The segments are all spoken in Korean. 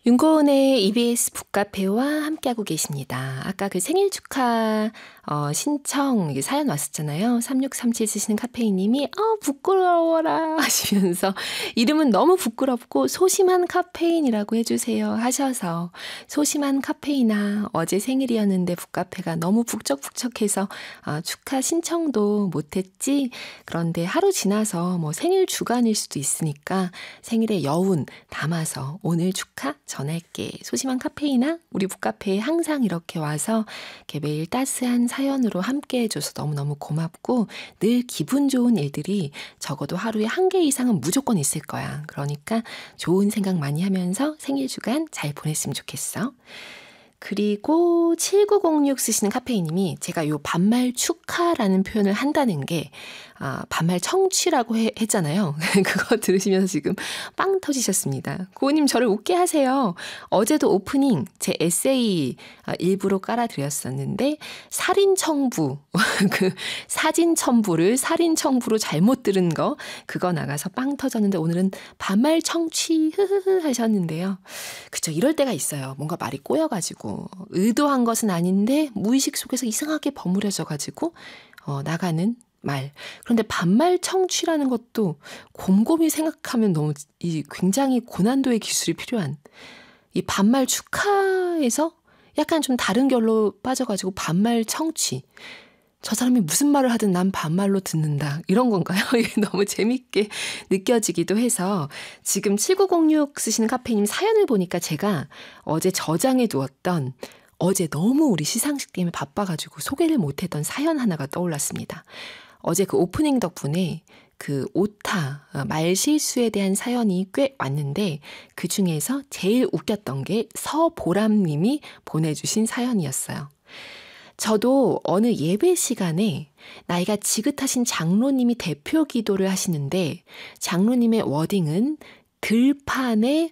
윤고은의 EBS 북카페와 함께하고 계십니다. 아까 그 생일 축하 신청 사연 왔었잖아요. 3637 쓰시는 카페인님이 부끄러워라 하시면서 이름은 너무 부끄럽고 소심한 카페인이라고 해주세요 하셔서, 소심한 카페인아, 어제 생일이었는데 북카페가 너무 북적북적해서 축하 신청도 못했지. 그런데 하루 지나서 뭐 생일 주간일 수도 있으니까 생일의 여운 담아서 오늘 축하 전할게. 소심한 카페인아, 우리 북카페에 항상 이렇게 와서 이렇게 매일 따스한 사연으로 함께 해줘서 너무너무 고맙고, 늘 기분 좋은 일들이 적어도 하루에 한 개 이상은 무조건 있을 거야. 그러니까 좋은 생각 많이 하면서 생일 주간 잘 보냈으면 좋겠어. 그리고 7906 쓰시는 카페인님이, 제가 요 반말 축하라는 표현을 한다는 게 반말 청취라고 했잖아요. 그거 들으시면서 지금 빵 터지셨습니다. 고은님 저를 웃게 하세요. 어제도 오프닝 제 에세이 일부러 깔아드렸었는데 살인청부, 그 사진첨부를 살인청부로 잘못 들은 거, 그거 나가서 빵 터졌는데 오늘은 반말 청취 흐흐흐 하셨는데요. 그쵸, 이럴 때가 있어요. 뭔가 말이 꼬여가지고 의도한 것은 아닌데 무의식 속에서 이상하게 버무려져가지고 나가는 말. 그런데 반말 청취라는 것도 곰곰이 생각하면 너무 굉장히 고난도의 기술이 필요한, 이 반말 축하에서 약간 좀 다른 결로 빠져가지고 반말 청취. 저 사람이 무슨 말을 하든 난 반말로 듣는다, 이런 건가요? 이게 너무 재밌게 느껴지기도 해서 지금 7906 쓰시는 카페님 사연을 보니까 제가 어제 저장해 두었던, 어제 너무 우리 시상식 때문에 바빠가지고 소개를 못했던 사연 하나가 떠올랐습니다. 어제 그 오프닝 덕분에 그 오타, 말 실수에 대한 사연이 꽤 왔는데 그 중에서 제일 웃겼던 게 서보람님이 보내주신 사연이었어요. 저도 어느 예배 시간에 나이가 지긋하신 장로님이 대표 기도를 하시는데 장로님의 워딩은 들판의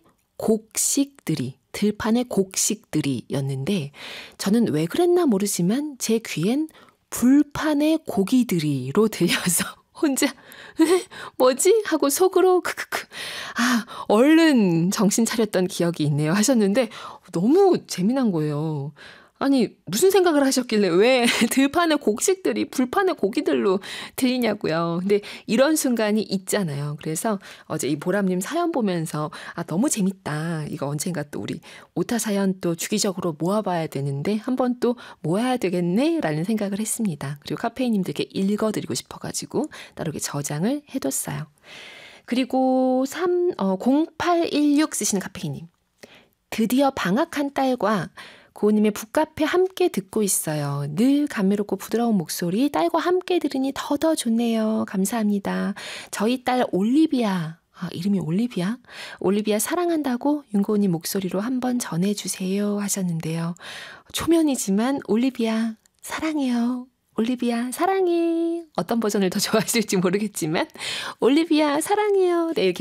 곡식들이였는데 저는 왜 그랬나 모르지만 제 귀엔 불판의 고기들이로 들려서 혼자 뭐지? 하고 속으로 크크크 얼른 정신 차렸던 기억이 있네요 하셨는데, 너무 재미난 거예요. 아니 무슨 생각을 하셨길래 왜 들판의 곡식들이 불판의 고기들로 들리냐고요. 근데 이런 순간이 있잖아요. 그래서 어제 이 보람님 사연 보면서 너무 재밌다. 이거 언젠가 또 우리 오타 사연 또 주기적으로 모아봐야 되는데 한번 또 모아야 되겠네 라는 생각을 했습니다. 그리고 카페인님들께 읽어드리고 싶어가지고 따로 이렇게 저장을 해뒀어요. 그리고 0816 쓰시는 카페인님, 드디어 방학한 딸과 고은님의 북카페 함께 듣고 있어요. 늘 감미롭고 부드러운 목소리 딸과 함께 들으니 더더 좋네요. 감사합니다. 저희 딸 올리비아, 이름이 올리비아? 올리비아 사랑한다고 윤고은님 목소리로 한번 전해주세요 하셨는데요. 초면이지만 올리비아 사랑해요. 올리비아 사랑해. 어떤 버전을 더 좋아하실지 모르겠지만 올리비아 사랑해요. 네, 이렇게